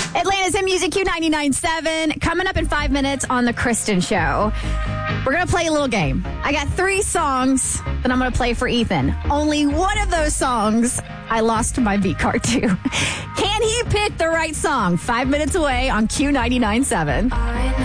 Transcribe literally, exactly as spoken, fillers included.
Atlanta's Hit Music Q ninety-nine point seven. Coming up in five minutes on The Kristen Show. We're going to play a little game. I got three songs that I'm going to play for Ethan. Only one of those songs I lost my beat card to. Can he pick the right song? Five minutes away on Q ninety-nine point seven.